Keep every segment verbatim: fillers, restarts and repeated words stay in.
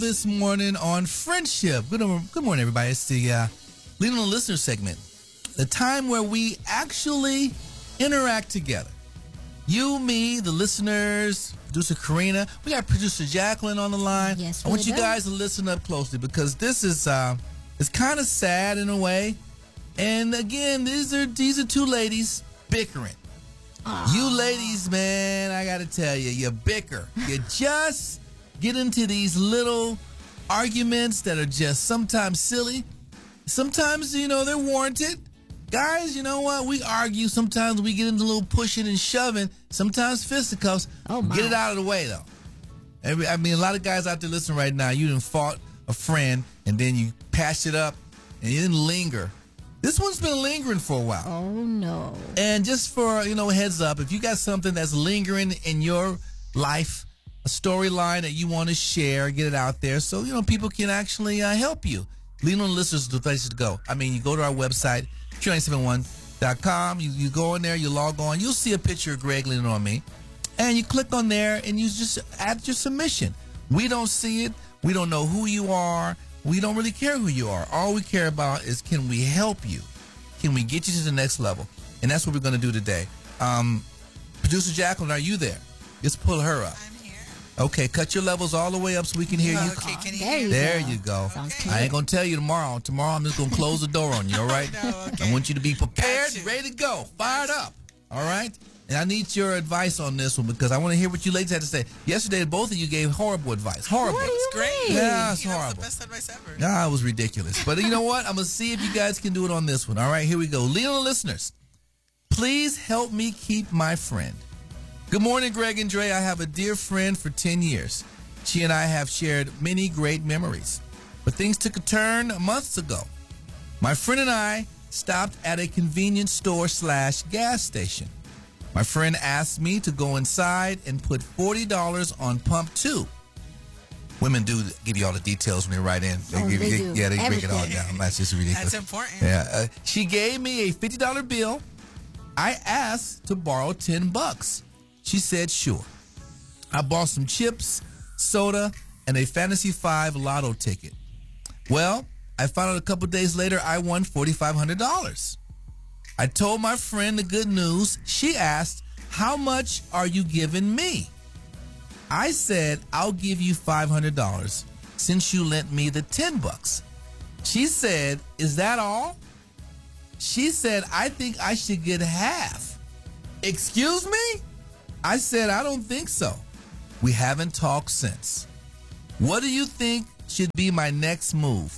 this morning on friendship. Good, good morning, everybody. It's the uh, Leading on the Listener segment, the time where we actually interact together. You, me, the listeners, producer Karina. We got producer Jacqueline on the line. Yes, I want we you do. guys to listen up closely because this is uh, it's kind of sad in a way. And again, these are these are two ladies bickering. Aww. You ladies, man, I got to tell you, you bicker. You just get into these little arguments that are just sometimes silly. Sometimes, you know, they're warranted. Guys, you know what? We argue. Sometimes we get into a little pushing and shoving. Sometimes fisticuffs. Oh, my. Get it out of the way, though. Every, I mean, a lot of guys out there listening right now, you done fought a friend, and then you patched it up, and you didn't linger. This one's been lingering for a while. Oh, no. And just for, you know, heads up, if you got something that's lingering in your life, a storyline that you want to share, get it out there so, you know, people can actually uh, help you. Leading on the Listeners is the place to go. I mean, you go to our website, Q nine seven one dot com. You, you go in there, you log on. You'll see a picture of Greg leaning on me. And you click on there and you just add your submission. We don't see it. We don't know who you are. We don't really care who you are. All we care about is can we help you? Can we get you to the next level? And that's what we're going to do today. Um, Producer Jacqueline, are you there? Just pull her up. I'm here. Okay, cut your levels all the way up so we can hear you. Okay, can you There hear you me? There go. you go. Sounds Okay. clear. I ain't going to tell you tomorrow. Tomorrow I'm just going to close the door on you, all right? No, okay. I want you to be prepared, Gotcha. ready to go, fired up, all right? And I need your advice on this one because I want to hear what you ladies had to say. Yesterday, both of you gave horrible advice. Horrible. What do you It's great. mean? Yeah, it's You know, horrible. the best advice ever. Nah, it was ridiculous. But you know what? I'm going to see if you guys can do it on this one. All right, here we go. Leon listeners, please help me keep my friend. Good morning, Greg and Dre. I have a dear friend for ten years. She and I have shared many great memories. But things took a turn months ago. My friend and I stopped at a convenience store slash gas station. My friend asked me to go inside and put forty dollars on pump two. Women do give you all the details when they write in. They Oh, give, they they- do. yeah, they break it all Everything. down. That's just ridiculous. That's important. Yeah, uh, she gave me a fifty dollar bill. I asked to borrow ten bucks. She said sure. I bought some chips, soda, and a Fantasy Five lotto ticket. Well, I found out a couple days later I won forty-five hundred dollars. I told my friend the good news. She asked, how much are you giving me? I said, I'll give you five hundred dollars since you lent me the ten bucks. She said, is that all? She said, I think I should get half. Excuse me? I said, I don't think so. We haven't talked since. What do you think should be my next move?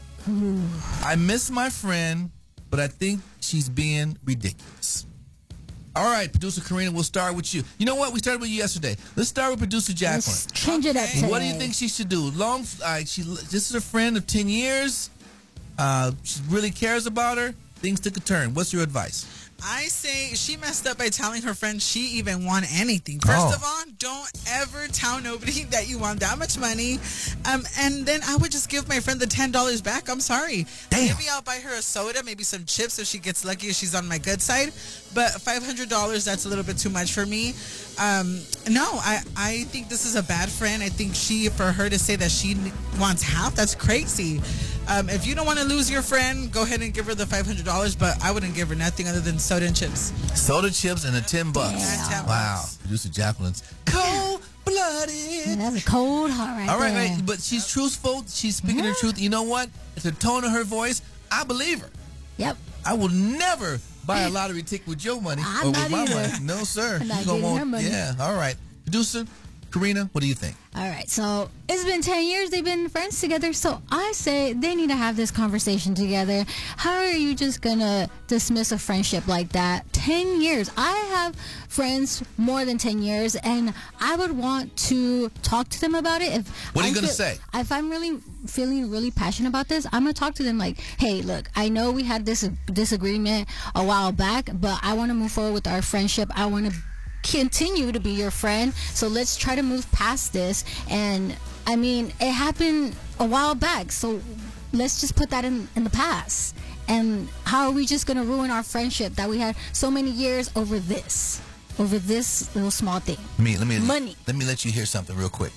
I miss my friend, but I think she's being ridiculous. All right, producer Karina, we'll start with you. You know what? We started with you yesterday. Let's start with producer Jacqueline. Let's change it up Okay. today. What do you think she should do? Long, uh, she this is a friend of ten years. Uh, she really cares about her. Things took a turn. What's your advice? I say she messed up by telling her friend she even won anything. First Oh. of all, don't ever tell nobody that you won that much money. Um, and then I would just give my friend the ten dollars back. I'm sorry. Damn. Maybe I'll buy her a soda, maybe some chips if she gets lucky, if she's on my good side. But five hundred dollars, that's a little bit too much for me. Um, no, I, I think this is a bad friend. I think she, for her to say that she wants half, that's crazy. Um, if you don't want to lose your friend, go ahead and give her the five hundred dollars, but I wouldn't give her nothing other than soda and chips. Soda chips and a ten bucks. Yeah, ten Wow. bucks. Producer Jacqueline's cold blooded. Yeah, that's a cold heart right All right, there. right, but she's truthful. She's speaking her Yeah. truth. You know what? It's the tone of her voice. I believe her. Yep. I will never buy a lottery ticket with your money I'm or with not my either. money. No, sir. I'm not You gonna giving want- her money. Yeah. All right, producer Karina, what do you think? All right, so it's been ten years they've been friends together, so I say they need to have this conversation together. How are you just gonna dismiss a friendship like that? ten years. I have friends more than ten years, and I would want to talk to them about it. If What are you I gonna feel- say? If I'm really feeling really passionate about this, I'm gonna talk to them like, hey, look, I know we had this disagreement a while back, but I want to move forward with our friendship. I want to continue to be your friend, so let's try to move past this. And I mean, it happened a while back, so let's just put that in in the past. And how are we just gonna ruin our friendship that we had so many years over this over this little small thing? Let me let me Money. Let me let you hear something real quick.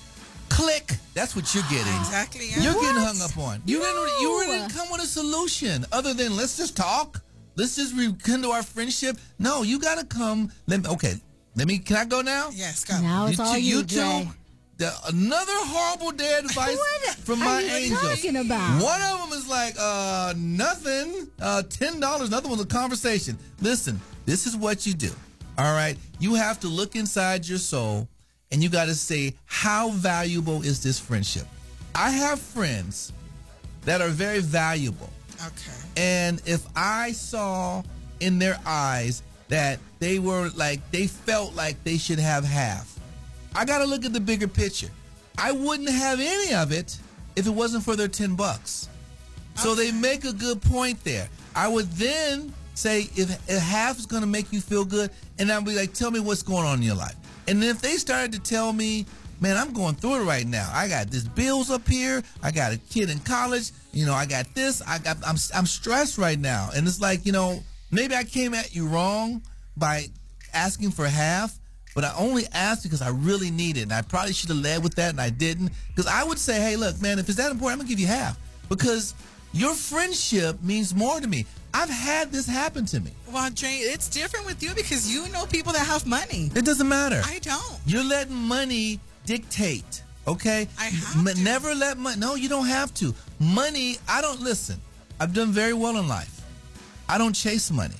Click. That's what you're getting. Exactly. Yeah. You're What? getting hung up on. You didn't. You No. didn't come with a solution other than let's just talk. Let's just rekindle our friendship. No, you gotta come. Let me. Okay. Let me. Can I go now? Yes, go. Now it's You all two- you, you Dre. two. The, another horrible day advice What from are my you angels. talking about? One of them is like, uh, nothing. Uh, ten dollars. Another one's a conversation. Listen, this is what you do. All right, you have to look inside your soul, and you got to say, how valuable is this friendship? I have friends that are very valuable, Okay. and if I saw in their eyes that they were like, they felt like they should have half, I got to look at the bigger picture. I wouldn't have any of it if it wasn't for their ten bucks. So they make a good point there. I would then say, if, if half is going to make you feel good, and I'll be like, tell me what's going on in your life. And then if they started to tell me, man, I'm going through it right now. I got this bills up here. I got a kid in college. You know, I got this. I got. I'm. I'm stressed right now. And it's like, you know, maybe I came at you wrong by asking for half. But I only asked because I really need it. And I probably should have led with that, and I didn't. Because I would say, hey, look, man, if it's that important, I'm going to give you half. Because your friendship means more to me. I've had this happen to me. Well, Dre, it's different with you because you know people that have money. It doesn't matter. I don't. You're letting money dictate, okay? I have M- to. Never let money. No, you don't have to. Money, I don't listen. I've done very well in life. I don't chase money.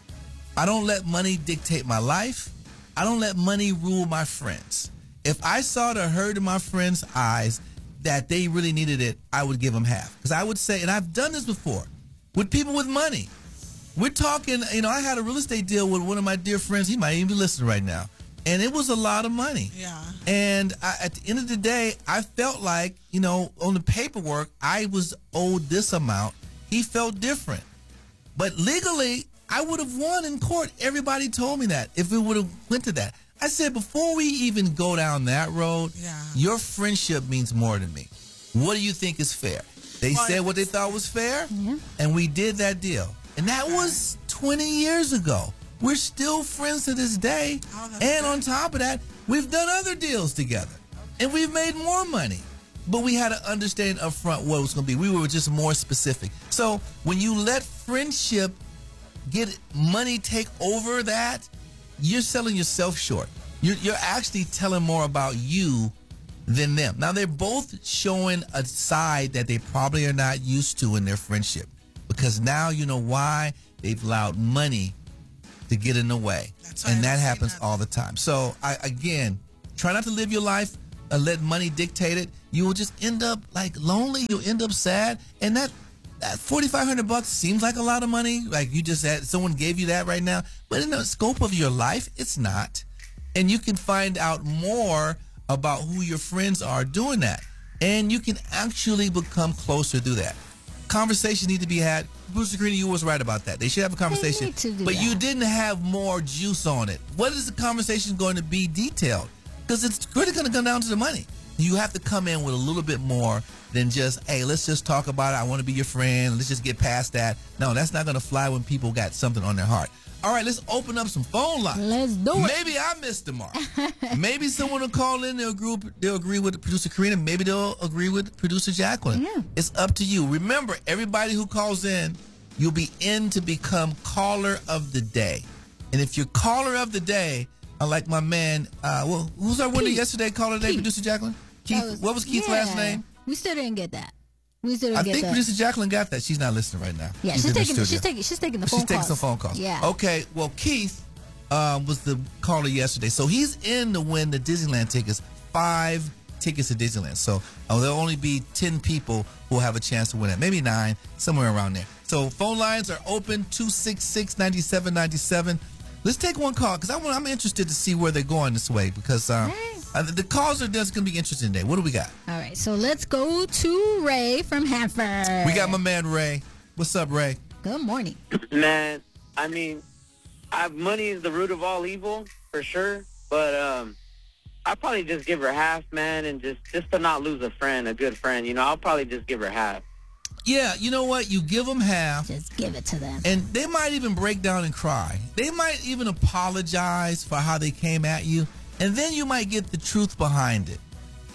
I don't let money dictate my life. I don't let money rule my friends. If I saw the hurt in my friends' eyes that they really needed it, I would give them half. Because I would say, and I've done this before, with people with money. We're talking, you know, I had a real estate deal with one of my dear friends. He might even be listening right now. And it was a lot of money. Yeah. And I, at the end of the day, I felt like, you know, on the paperwork, I was owed this amount. He felt different. But legally, I would have won in court. Everybody told me that if it would have went to that. I said, before we even go down that road, Yeah. your friendship means more to me. What do you think is fair? They Well, said if what they it's- thought was fair, Yeah. and we did that deal. And that was twenty years ago. We're still friends to this day. Oh, that's And good. on top of that, we've done other deals together. And we've made more money. But we had to understand up front what it was going to be. We were just more specific. So when you let friendship get money take over that, you're selling yourself short. You're, you're actually telling more about you than them. Now, they're both showing a side that they probably are not used to in their friendship. Because now you know why they've allowed money to get in the way. That's why And I that haven't seen happens that. all the time. So, I, again, try not to live your life and let money dictate it. You will just end up like lonely. You'll end up sad. And that that forty-five hundred bucks seems like a lot of money. Like you just had, someone gave you that right now. But in the scope of your life, it's not. And you can find out more about who your friends are doing that. And you can actually become closer through that. Conversations need to be had. Bruce Green, you was right about that. They should have a conversation. need to do But you that. didn't have more juice on it. What is the conversation going to be detailed? Because it's really going to come down to the money. You have to come in with a little bit more than just, hey, let's just talk about it. I want to be your friend. Let's just get past that. No, that's not going to fly when people got something on their heart. All right, let's open up some phone lines. Let's do it. Maybe I missed the mark. Maybe someone will call in. They'll agree. They'll agree with producer Karina. Maybe they'll agree with producer Jacqueline. Yeah. It's up to you. Remember, everybody who calls in, you'll be in to become caller of the day. And if you're caller of the day, I like my man. Uh, well, who's our winner Keith. yesterday? Caller of the day, Keith. producer Jacqueline. Keith. That What was Keith's last yeah. name? We still didn't get that. We still didn't I get think that. producer Jacqueline got that. She's not listening right now. yeah, She's she's in the taking, she's studio. taking she's taking the She's phone taking calls. some phone calls. Yeah. Okay. Well, Keith um, was the caller yesterday, so he's in to win the Disneyland tickets. Five tickets to Disneyland. So uh, there'll only be ten people who will have a chance to win it. Maybe nine, somewhere around there. So phone lines are open. two six six, nine seven nine seven. Let's take one call because I'm interested to see where they're going this way because uh, Hey. uh, the calls are just going to be interesting today. What do we got? All right, so let's go to Ray from Hanford. We got my man Ray. What's up, Ray? Good morning. Man, I mean, I, money is the root of all evil, for sure. But um, I'd probably just give her half, man, and just, just to not lose a friend, a good friend. You know, I'll probably just give her half. Yeah, you know what? You give them half. Just give it to them. And they might even break down and cry. They might even apologize for how they came at you. And then you might get the truth behind it.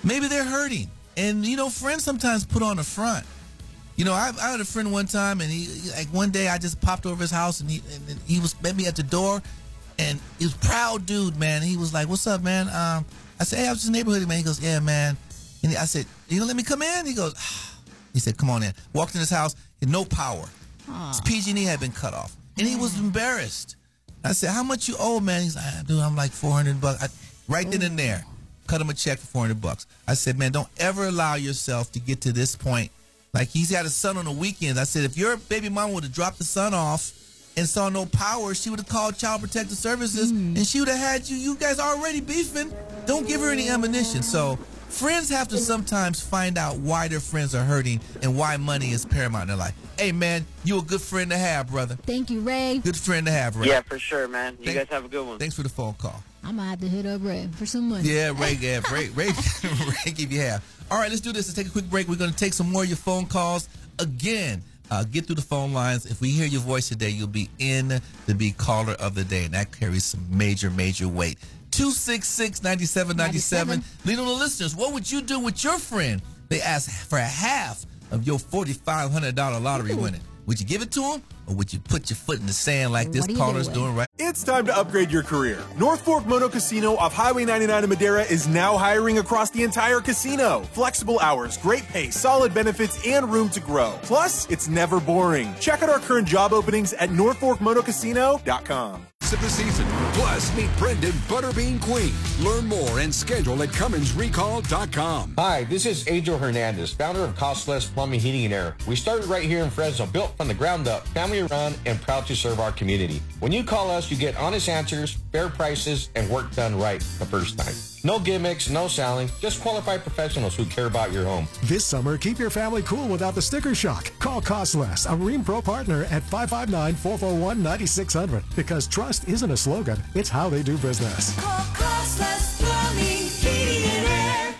Maybe they're hurting. And, you know, friends sometimes put on a front. You know, I, I had a friend one time, and he, like, one day I just popped over his house, and he and he was met me at the door, and he was a proud dude, man. He was like, "What's up, man?" Um, I said, "Hey, I was in the neighborhood, man." He goes, "Yeah, man." And I said, "You gonna let me come in?" He goes, ah. He said, "Come on in." Walked in his house, had no power. Aww. His P G and E had been cut off, and he was embarrassed. I said, "How much you owe, man?" He's like, "Dude, I'm like four hundred bucks." I, right then and there, cut him a check for four hundred bucks. I said, "Man, don't ever allow yourself to get to this point." Like, he's had a son on the weekends. I said, if your baby mama would have dropped the son off and saw no power, she would have called Child Protective Services, mm. and she would have had you. You guys already beefing. Don't give her any ammunition. So friends have to sometimes find out why their friends are hurting and why money is paramount in their life. Hey, man, you a good friend to have, brother. Thank you, Ray. Good friend to have, Ray. Yeah, for sure, man. You Thank, guys have a good one. Thanks for the phone call. I'm going to have to hit up Ray for some money. Yeah, Ray, yeah, Ray, Ray, Ray give you half. All right, let's do this. Let's take a quick break. We're going to take some more of your phone calls. Again, uh, get through the phone lines. If we hear your voice today, you'll be in to be caller of the day, and that carries some major, major weight. two six six, nine seven nine seven. Lead on the listeners. What would you do with your friend? They asked for a half of your forty-five hundred dollars lottery winning. Would you give it to them, or would you put your foot in the sand like this caller's doing? doing right? It's time to upgrade your career. North Fork Moto Casino off Highway ninety-nine in Madera is now hiring across the entire casino. Flexible hours, great pay, solid benefits, and room to grow. Plus, it's never boring. Check out our current job openings at north fork moto casino dot com. Of the season. Plus, meet Brendan Butterbean Queen. Learn more and schedule at Cummins Recall dot com. Hi, this is Adriel Hernandez, founder of Cost Less Plumbing, Heating, and Air. We started right here in Fresno, built from the ground up, family run, and proud to serve our community. When you call us, you get honest answers, fair prices, and work done right the first time. No gimmicks, no selling, just qualified professionals who care about your home. This summer, keep your family cool without the sticker shock. Call Cost Less, a Marine Pro partner at five five nine, four four one, nine six zero zero because trust isn't a slogan, it's how they do business. Call Cost Less Plumbing, Heating, and Air.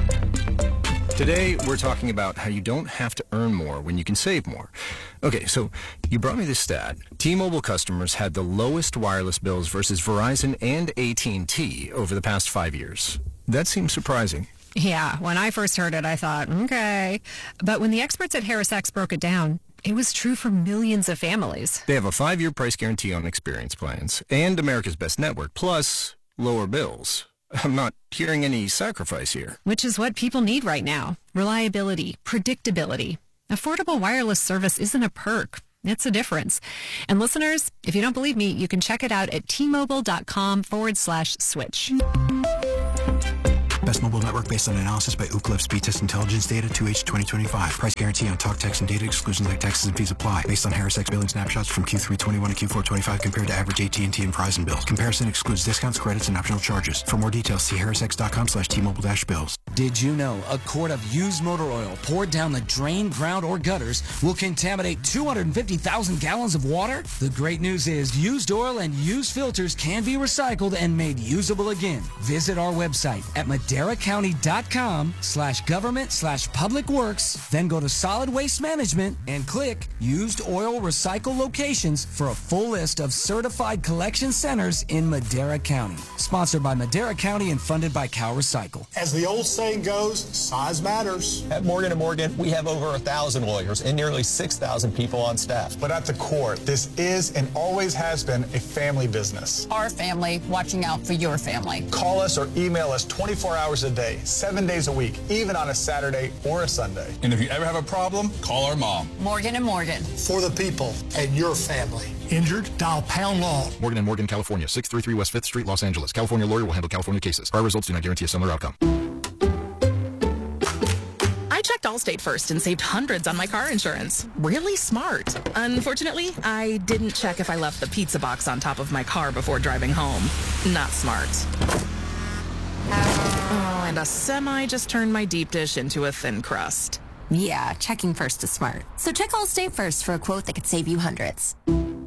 Today, we're talking about how you don't have to earn more when you can save more. Okay, so you brought me this stat. T-Mobile customers had the lowest wireless bills versus Verizon and A T and T over the past five years. That seems surprising. Yeah, when I first heard it, I thought, okay. But when the experts at HarrisX broke it down, it was true for millions of families. They have a five-year price guarantee on experience plans and America's Best Network, plus lower bills. I'm not hearing any sacrifice here. Which is what people need right now. Reliability, predictability. Affordable wireless service isn't a perk. It's a difference. And listeners, if you don't believe me, you can check it out at T-Mobile.com forward slash switch. Best mobile network based on analysis by Ookla Speed Test Intelligence data two H twenty twenty-five. Price guarantee on talk, text, and data. Exclusions like taxes and fees apply. Based on HarrisX billing snapshots from Q three twenty-one to Q four twenty-five compared to average A T and T and Verizon bills. Comparison excludes discounts, credits, and optional charges. For more details, see harrisx.com slash T-Mobile dash bills. Did you know a quart of used motor oil poured down the drain, ground, or gutters will contaminate two hundred fifty thousand gallons of water? The great news is used oil and used filters can be recycled and made usable again. Visit our website at madera county dot com slash government slash public works, then go to solid waste management and click used oil recycle locations for a full list of certified collection centers in Madera County. Sponsored by Madera County and funded by Cal Recycle. As the old saying goes, size matters. At Morgan and Morgan, we have over a thousand lawyers and nearly six thousand people on staff. But at the core, this is and always has been a family business. Our family watching out for your family. Call us or email us twenty-four hours a day, seven days a week, even on a Saturday or a Sunday. And if you ever have a problem, call our mom. Morgan and Morgan. For the people and your family. Injured? Dial pound law. Morgan and Morgan, California, six thirty-three West fifth Street, Los Angeles. California lawyer will handle California cases. Our results do not guarantee a similar outcome. I checked Allstate first and saved hundreds on my car insurance. Really smart. Unfortunately, I didn't check if I left the pizza box on top of my car before driving home. Not smart. Oh, and a semi just turned my deep dish into a thin crust. Yeah, checking first is smart. So check Allstate first for a quote that could save you hundreds.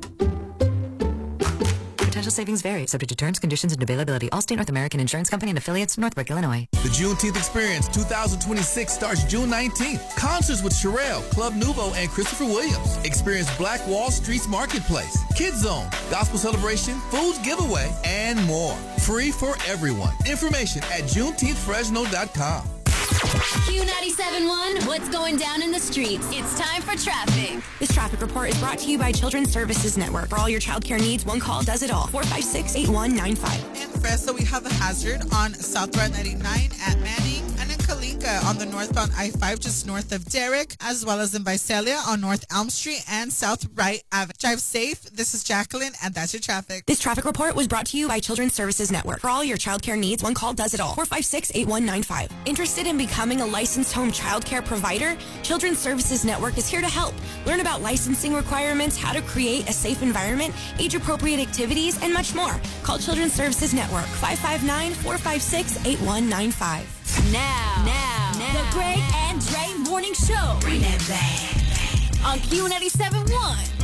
Potential savings vary, subject to terms, conditions, and availability. Allstate North American Insurance Company and affiliates, Northbrook, Illinois. The Juneteenth Experience two thousand twenty-six starts June nineteenth. Concerts with Sherelle, Club Nouveau, and Christopher Williams. Experience Black Wall Street's Marketplace, Kids Zone, Gospel Celebration, Foods Giveaway, and more. Free for everyone. Information at juneteenth fresno dot com. Q ninety-seven point one, what's going down in the streets? It's time for traffic. This traffic report is brought to you by Children's Services Network. For all your childcare needs, one call does it all. four five six, eight one nine five. In Fresno, we have a hazard on South Route ninety-nine at Manning, and in Kalinga on the northbound I five just north of Derrick, as well as in Visalia on North Elm Street and South Wright Avenue. Drive safe. This is Jacqueline, and that's your traffic. This traffic report was brought to you by Children's Services Network. For all your childcare needs, one call does it all. four five six, eight one nine five. Interested in becoming a licensed home childcare provider? Children's Services Network is here to help. Learn about licensing requirements, how to create a safe environment, age-appropriate activities, and much more. Call Children's Services Network, five five nine, four five six, eight one nine five. Now, now, now, the Greg and Dre Morning Show. Bring it back. On Q ninety-seven point one.